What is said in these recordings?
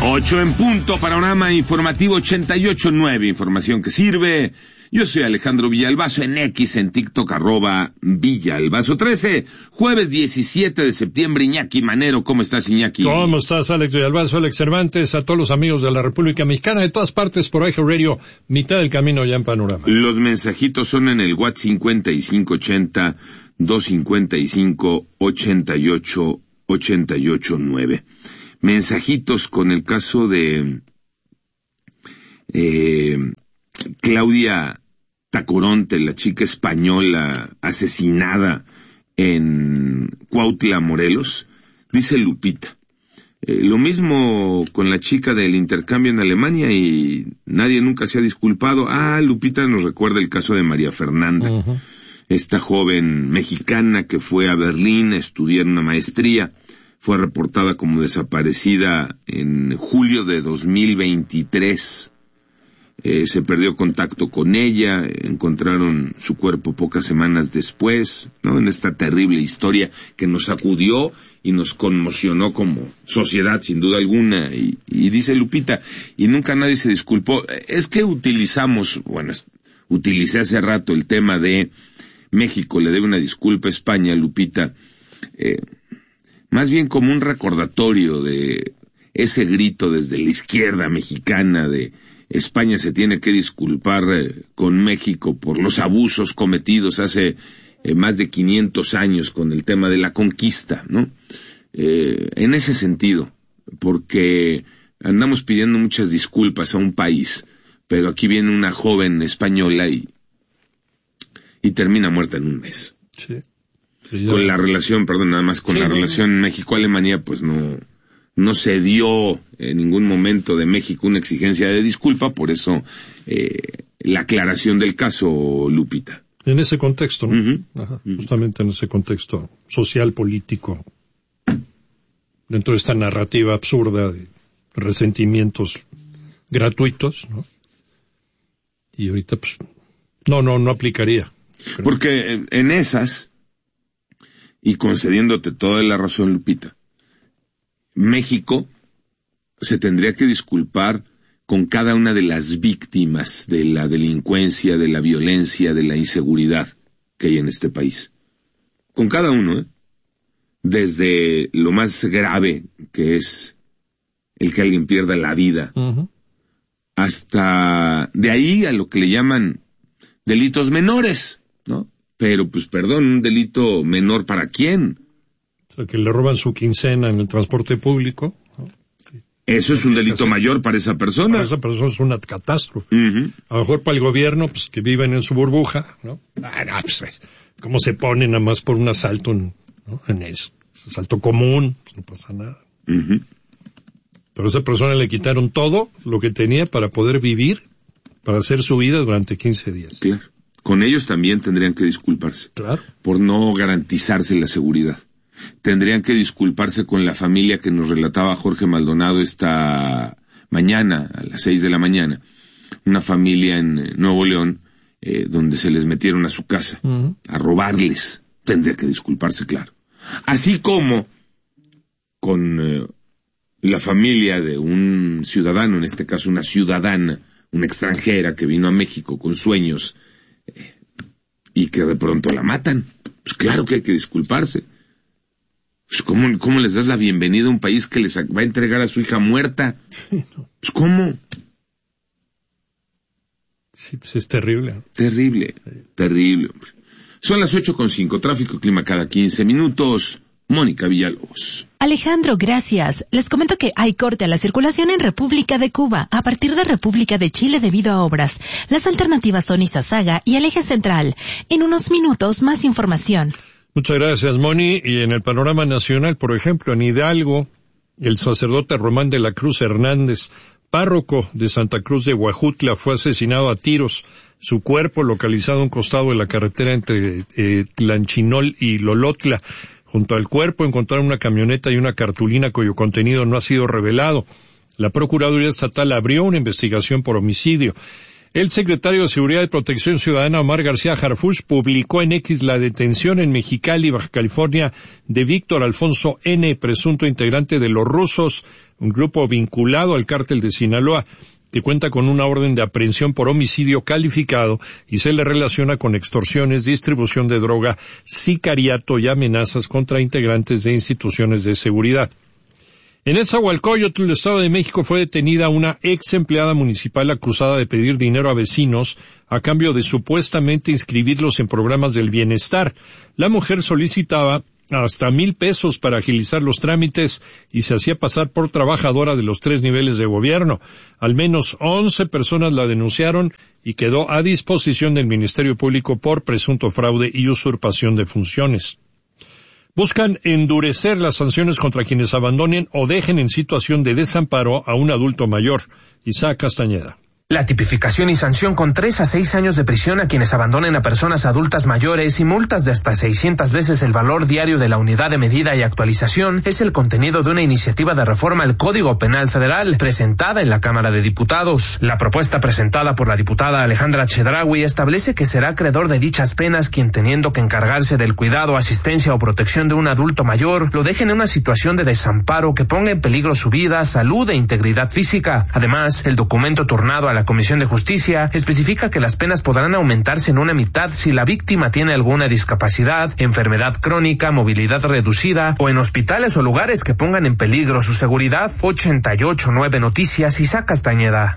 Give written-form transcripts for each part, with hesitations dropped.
8 en punto, panorama informativo 88.9, información que sirve. Yo soy Alejandro Villalbazo, en X, en TikTok, @Villalbazo13, jueves 17 de septiembre. Iñaki Manero, ¿cómo estás, Iñaki? ¿Cómo estás, Alex Villalbazo, Alex Cervantes, a todos los amigos de la República Mexicana, de todas partes por iHeart Radio, mitad del camino ya en panorama? Los mensajitos son en el WhatsApp 5580-255-88-889. Mensajitos con el caso de Claudia Tacoronte, la chica española asesinada en Cuautla, Morelos. Dice Lupita, lo mismo con la chica del intercambio en Alemania y nadie nunca se ha disculpado. Lupita nos recuerda el caso de María Fernanda, esta joven mexicana que fue a Berlín a estudiar una maestría. Fue reportada como desaparecida en julio de 2023. Se perdió contacto con ella, encontraron su cuerpo pocas semanas después, ¿no? En esta terrible historia que nos sacudió y nos conmocionó como sociedad, sin duda alguna. Y dice Lupita, y nunca nadie se disculpó. Es que utilicé hace rato el tema de México le debe una disculpa a España, Lupita, más bien como un recordatorio de ese grito desde la izquierda mexicana de España se tiene que disculpar con México por los abusos cometidos hace más de 500 años con el tema de la conquista, ¿no? En ese sentido, porque andamos pidiendo muchas disculpas a un país, pero aquí viene una joven española y termina muerta en un mes. Sí. Con la relación, la relación México-Alemania, pues no se dio en ningún momento de México una exigencia de disculpa, por eso la aclaración del caso, Lupita. En ese contexto, ¿no? Justamente en ese contexto social, político, dentro de esta narrativa absurda de resentimientos gratuitos, ¿no? Y ahorita, pues, no aplicaría. Creo. Porque en esas, y concediéndote toda la razón, Lupita, México se tendría que disculpar con cada una de las víctimas de la delincuencia, de la violencia, de la inseguridad que hay en este país. Con cada uno, desde lo más grave, que es el que alguien pierda la vida, hasta de ahí a lo que le llaman delitos menores, ¿no? Pero, pues, perdón, un delito menor ¿para quién? O sea, que le roban su quincena en el transporte público, ¿no? Eso es un delito mayor para esa persona. Para esa persona es una catástrofe. A lo mejor para el gobierno, pues, que viven en su burbuja, ¿no? Pues, ¿cómo se ponen nada más por un asalto, ¿no? En eso? Asalto común, pues no pasa nada. Pero a esa persona le quitaron todo lo que tenía para poder vivir, para hacer su vida durante 15 días. Claro. Con ellos también tendrían que disculparse. Claro. Por no garantizarse la seguridad. Tendrían que disculparse con la familia que nos relataba Jorge Maldonado esta mañana, a las 6 de la mañana. Una familia en Nuevo León, donde se les metieron a su casa, a robarles. Tendría que disculparse, claro. Así como con la familia de un ciudadano, en este caso una ciudadana, una extranjera que vino a México con sueños, y que de pronto la matan. Pues claro que hay que disculparse. Pues ¿cómo les das la bienvenida a un país que les va a entregar a su hija muerta? Sí, no. Pues ¿cómo? Sí, pues es terrible. Terrible, terrible. Son las 8:05, tráfico y clima cada 15 minutos. Mónica Villalobos. Alejandro, gracias. Les comento que hay corte a la circulación en República de Cuba, a partir de República de Chile debido a obras. Las alternativas son Izazaga y el eje central. En unos minutos, más información. Muchas gracias, Moni. Y en el panorama nacional, por ejemplo, en Hidalgo, el sacerdote Román de la Cruz Hernández, párroco de Santa Cruz de Huajutla, fue asesinado a tiros. Su cuerpo localizado a un costado de la carretera entre Tlanchinol y Lolotla. Junto al cuerpo encontraron una camioneta y una cartulina cuyo contenido no ha sido revelado. La Procuraduría Estatal abrió una investigación por homicidio. El secretario de Seguridad y Protección Ciudadana, Omar García Harfuch, publicó en X la detención en Mexicali, Baja California, de Víctor Alfonso N., presunto integrante de Los Rusos, un grupo vinculado al cártel de Sinaloa, que cuenta con una orden de aprehensión por homicidio calificado y se le relaciona con extorsiones, distribución de droga, sicariato y amenazas contra integrantes de instituciones de seguridad. En Nezahualcóyotl, el Estado de México, fue detenida una ex empleada municipal acusada de pedir dinero a vecinos a cambio de supuestamente inscribirlos en programas del bienestar. La mujer solicitaba hasta 1,000 pesos para agilizar los trámites y se hacía pasar por trabajadora de los 3 niveles de gobierno. Al menos 11 personas la denunciaron y quedó a disposición del Ministerio Público por presunto fraude y usurpación de funciones. Buscan endurecer las sanciones contra quienes abandonen o dejen en situación de desamparo a un adulto mayor. Isaac Castañeda. La tipificación y sanción con 3 a 6 años de prisión a quienes abandonen a personas adultas mayores y multas de hasta 600 veces el valor diario de la unidad de medida y actualización es el contenido de una iniciativa de reforma al Código Penal Federal presentada en la Cámara de Diputados. La propuesta presentada por la diputada Alejandra Chedraui establece que será acreedor de dichas penas quien, teniendo que encargarse del cuidado, asistencia o protección de un adulto mayor, lo deje en una situación de desamparo que ponga en peligro su vida, salud e integridad física. Además, el documento turnado a la Comisión de Justicia especifica que las penas podrán aumentarse en una mitad si la víctima tiene alguna discapacidad, enfermedad crónica, movilidad reducida o en hospitales o lugares que pongan en peligro su seguridad. 88.9 Noticias, Isaac Castañeda.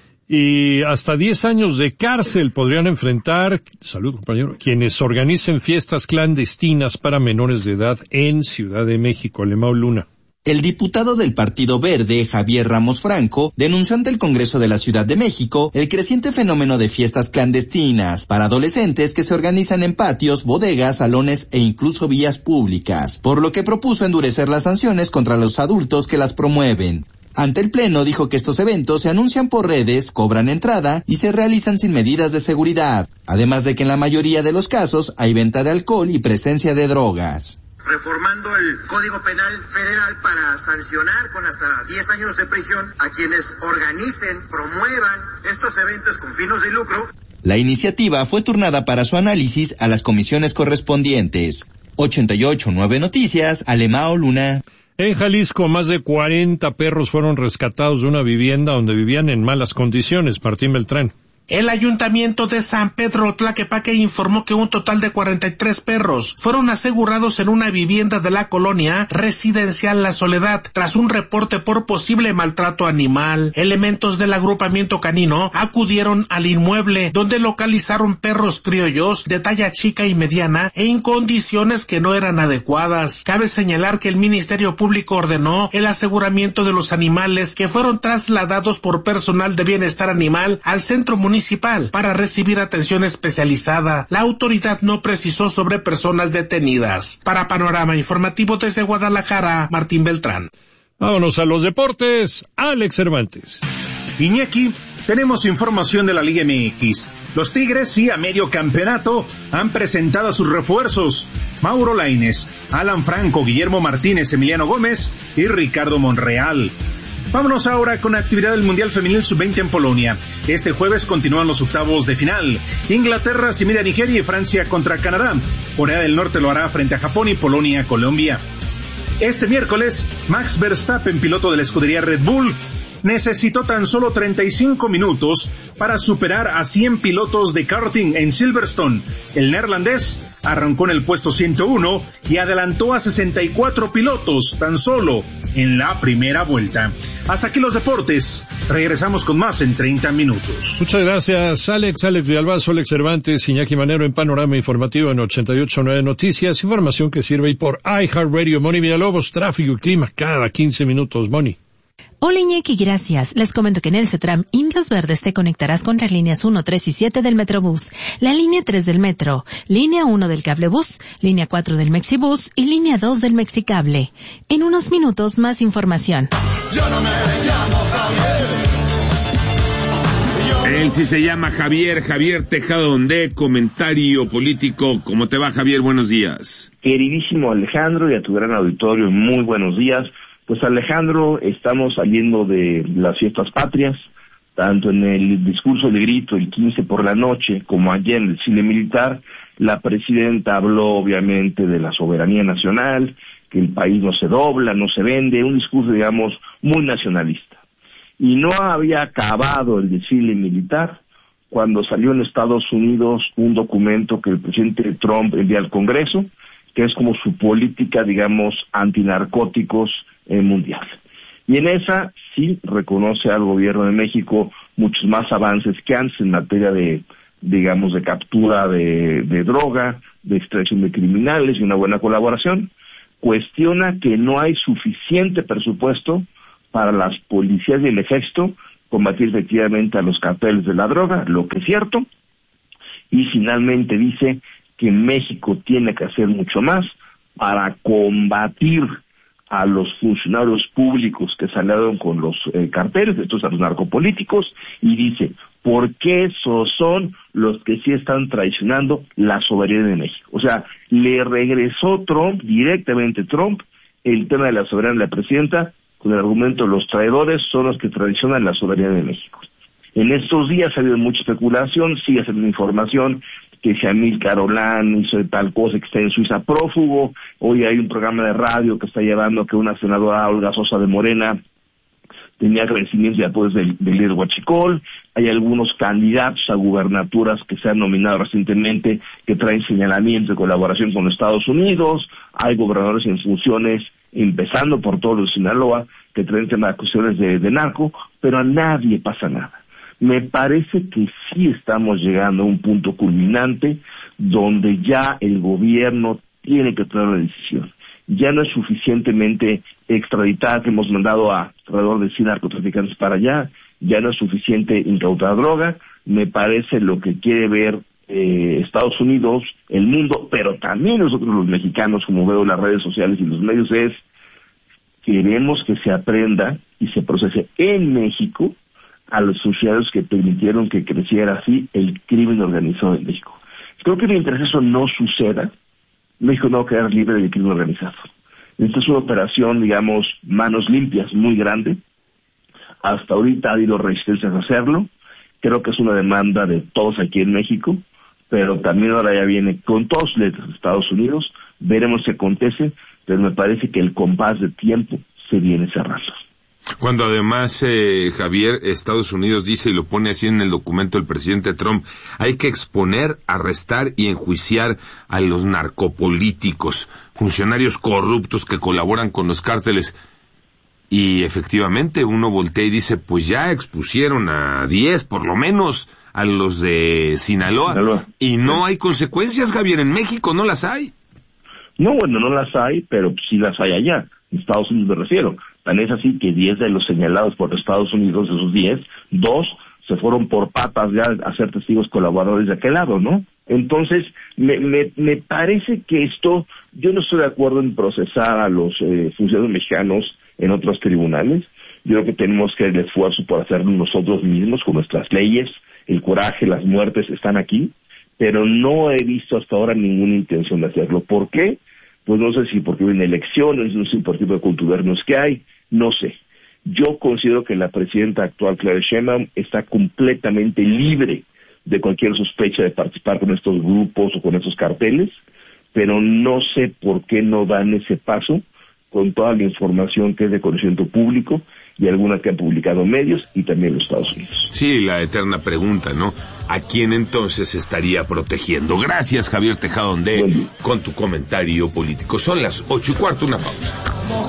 Y hasta 10 años de cárcel podrían enfrentar, salud compañero, quienes organicen fiestas clandestinas para menores de edad en Ciudad de México. Alemão Luna. El diputado del Partido Verde, Javier Ramos Franco, denunció ante el Congreso de la Ciudad de México el creciente fenómeno de fiestas clandestinas para adolescentes que se organizan en patios, bodegas, salones e incluso vías públicas, por lo que propuso endurecer las sanciones contra los adultos que las promueven. Ante el Pleno dijo que estos eventos se anuncian por redes, cobran entrada y se realizan sin medidas de seguridad, además de que en la mayoría de los casos hay venta de alcohol y presencia de drogas. Reformando el Código Penal Federal para sancionar con hasta 10 años de prisión a quienes organicen, promuevan estos eventos con fines de lucro. La iniciativa fue turnada para su análisis a las comisiones correspondientes. 88.9 Noticias, Alemão Luna. En Jalisco, más de 40 perros fueron rescatados de una vivienda donde vivían en malas condiciones. Martín Beltrán. El Ayuntamiento de San Pedro Tlaquepaque informó que un total de 43 perros fueron asegurados en una vivienda de la colonia residencial La Soledad tras un reporte por posible maltrato animal. Elementos del agrupamiento canino acudieron al inmueble donde localizaron perros criollos de talla chica y mediana en condiciones que no eran adecuadas. Cabe señalar que el Ministerio Público ordenó el aseguramiento de los animales que fueron trasladados por personal de bienestar animal al centro municipal para recibir atención especializada. La autoridad no precisó sobre personas detenidas. Para Panorama Informativo desde Guadalajara, Martín Beltrán. Vámonos a los deportes. Alex Cervantes. Iñaki, tenemos información de la Liga MX. Los Tigres, sí, a medio campeonato, han presentado a sus refuerzos: Mauro Lainez, Alan Franco, Guillermo Martínez, Emiliano Gómez y Ricardo Monreal. Vámonos ahora con la actividad del Mundial Femenil Sub-20 en Polonia. Este jueves continúan los octavos de final. Inglaterra se mide a Nigeria y Francia contra Canadá. Corea del Norte lo hará frente a Japón y Polonia, Colombia. Este miércoles, Max Verstappen, piloto de la escudería Red Bull, necesitó tan solo 35 minutos para superar a 100 pilotos de karting en Silverstone. El neerlandés arrancó en el puesto 101 y adelantó a 64 pilotos tan solo en la primera vuelta. Hasta aquí los deportes. Regresamos con más en 30 minutos. Muchas gracias, Alex Villalbazo, Alex Cervantes, Iñaki Manero en Panorama Informativo en 88.9 Noticias. Información que sirve y por iHeartRadio. Moni Villalobos, tráfico y clima cada 15 minutos. Moni. Hola Iñaki, gracias. Les comento que en el CETRAM Indios Verdes te conectarás con las líneas 1, 3 y 7 del Metrobús, la línea 3 del Metro, línea 1 del Cablebús, línea 4 del Mexibús y línea 2 del Mexicable. En unos minutos más información. Yo no me llamo Javier. Él sí se llama Javier Tejada Ondé, comentario político. ¿Cómo te va, Javier? Buenos días. Queridísimo Alejandro y a tu gran auditorio, muy buenos días. Pues Alejandro, estamos saliendo de las fiestas patrias, tanto en el discurso de grito el 15 por la noche como ayer en el cine militar, la presidenta habló obviamente de la soberanía nacional, que el país no se dobla, no se vende, un discurso, digamos, muy nacionalista. Y no había acabado el desfile militar cuando salió en Estados Unidos un documento que el presidente Trump envía al Congreso, que es como su política, digamos, antinarcóticos mundial. Y en esa sí reconoce al gobierno de México muchos más avances que antes en materia de, digamos, de captura de droga, de extracción de criminales y una buena colaboración. Cuestiona que no hay suficiente presupuesto para las policías y el ejército combatir efectivamente a los carteles de la droga, lo que es cierto. Y finalmente dice que México tiene que hacer mucho más para combatir a los funcionarios públicos que salieron con los carteles, estos a los narcopolíticos, y dice, ¿por qué esos son los que sí están traicionando la soberanía de México? O sea, le regresó directamente Trump, el tema de la soberanía de la presidenta, con el argumento los traidores son los que traicionan la soberanía de México. En estos días ha habido mucha especulación, sigue habiendo información que si Amílcar Olán hizo tal cosa, que está en Suiza prófugo. Hoy hay un programa de radio que está llevando que una senadora, Olga Sosa de Morena, tenía agradecimientos y apoyos del líder Huachicol. Hay algunos candidatos a gubernaturas que se han nominado recientemente que traen señalamientos de colaboración con Estados Unidos. Hay gobernadores en funciones, empezando por todos los de Sinaloa, que traen temas de acusaciones de narco, pero a nadie pasa nada. Me parece que sí estamos llegando a un punto culminante donde ya el gobierno tiene que tomar una decisión. Ya no es suficientemente extraditar, que hemos mandado a alrededor de 100 narcotraficantes para allá, ya no es suficiente incautar droga. Me parece lo que quiere ver Estados Unidos, el mundo, pero también nosotros los mexicanos, como veo en las redes sociales y los medios, es queremos que se aprenda y se procese en México a los funcionarios que permitieron que creciera así el crimen organizado en México. Creo que mientras eso no suceda, México no va a quedar libre del crimen organizado. Esta es una operación, digamos, manos limpias, muy grande. Hasta ahorita ha habido resistencias a hacerlo. Creo que es una demanda de todos aquí en México, pero también ahora ya viene con todos los letras de Estados Unidos. Veremos si acontece, pero me parece que el compás de tiempo se viene cerrando. Cuando además, Javier, Estados Unidos dice, y lo pone así en el documento del presidente Trump, hay que exponer, arrestar y enjuiciar a los narcopolíticos, funcionarios corruptos que colaboran con los cárteles. Y efectivamente uno voltea y dice, pues ya expusieron a 10, por lo menos, a los de Sinaloa. Y no hay consecuencias, Javier, en México no las hay. No, bueno, no las hay, pero sí las hay allá. En Estados Unidos me refiero. Tan es así que 10 de los señalados por Estados Unidos, de esos 10, 2 se fueron por patas ya a ser testigos colaboradores de aquel lado, ¿no? Entonces, me parece que esto, yo no estoy de acuerdo en procesar a los funcionarios mexicanos en otros tribunales. Yo creo que tenemos que hacer el esfuerzo por hacerlo nosotros mismos con nuestras leyes. El coraje, las muertes están aquí, pero no he visto hasta ahora ninguna intención de hacerlo. ¿Por qué? Pues no sé si porque vienen elecciones, no sé por tipo de contubernios que hay, no sé. Yo considero que la presidenta actual, Claudia Sheinbaum, está completamente libre de cualquier sospecha de participar con estos grupos o con estos carteles, pero no sé por qué no dan ese paso con toda la información que es de conocimiento público y alguna que han publicado medios y también los Estados Unidos. Sí, la eterna pregunta, ¿no? ¿A quién entonces estaría protegiendo? Gracias, Javier Tejada Ondé, con tu comentario político. Son las 8:15, una pausa.